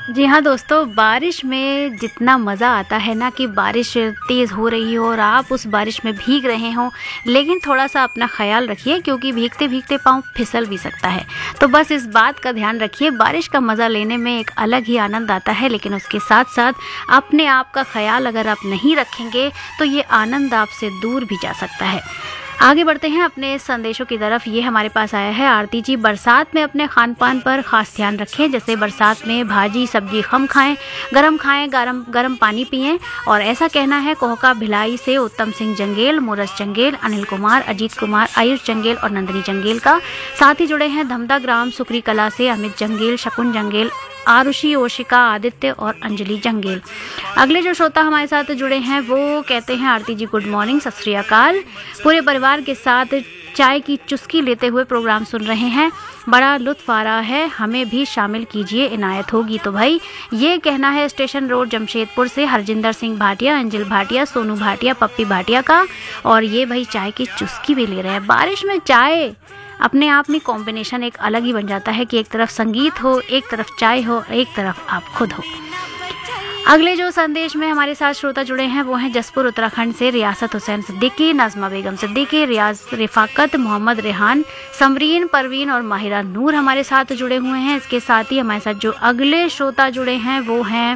जी हाँ दोस्तों, बारिश में जितना मज़ा आता है ना कि बारिश तेज़ हो रही हो और आप उस बारिश में भीग रहे हों, लेकिन थोड़ा सा अपना ख्याल रखिए क्योंकि भीगते भीगते पाँव फिसल भी सकता है। तो बस इस बात का ध्यान रखिए, बारिश का मज़ा लेने में एक अलग ही आनंद आता है, लेकिन उसके साथ साथ अपने आप का ख्याल अगर आप नहीं रखेंगे तो ये आनंद आपसे दूर भी जा सकता है। आगे बढ़ते हैं अपने संदेशों की तरफ। ये हमारे पास आया है, आरती जी बरसात में अपने खान पान पर ख़ास ध्यान रखें, जैसे बरसात में भाजी सब्जी कम खाएं, गरम पानी पिएं। और ऐसा कहना है कोहका भिलाई से उत्तम सिंह जंगेल, मूरज जंगेल, अनिल कुमार, अजीत कुमार, आयुष जंगेल और नंदिनी जंगेल का। साथ ही जुड़े हैं धमदा ग्राम सुकरी कला से अमित जंगेल, शकुन जंगेल, आरुषि, ओशिका, आदित्य और अंजलि जंगेल। अगले जो श्रोता हमारे साथ जुड़े हैं वो कहते हैं, आरती जी गुड मॉर्निंग, सत श्री अकाल। पूरे परिवार के साथ चाय की चुस्की लेते हुए प्रोग्राम सुन रहे हैं, बड़ा लुत्फ आ रहा है, हमें भी शामिल कीजिए, इनायत होगी। तो भाई ये कहना है स्टेशन रोड जमशेदपुर से हरजिंदर सिंह भाटिया, अंजल भाटिया, सोनू भाटिया, पप्पी भाटिया का। और ये भाई चाय की चुस्की भी ले रहे हैं। बारिश में चाय अपने आप में कॉम्बिनेशन एक अलग ही बन जाता है कि एक तरफ संगीत हो, एक तरफ चाय हो, एक तरफ आप खुद हो। अगले जो संदेश में हमारे साथ श्रोता जुड़े हैं वो हैं जसपुर उत्तराखंड से रियासत हुसैन सिद्दीकी, नाजमा बेगम सिद्दीकी, रियाज रिफाकत, मोहम्मद रेहान, समरीन, परवीन और माहिरा नूर हमारे साथ जुड़े हुए हैं। इसके साथ ही हमारे साथ जो अगले श्रोता जुड़े हैं वो हैं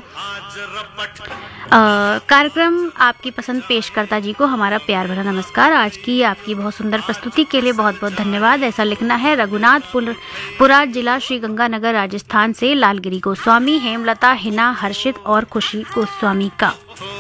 कार्यक्रम आपकी पसंद पेशकर्ता जी को हमारा प्यार भरा नमस्कार। आज की आपकी बहुत सुंदर प्रस्तुति के लिए बहुत बहुत धन्यवाद। ऐसा लिखना है रघुनाथपुरा जिला श्री गंगानगर राजस्थान से लालगिरी गोस्वामी, हेमलता, हिना, हर्षित और खुशी गोस्वामी का।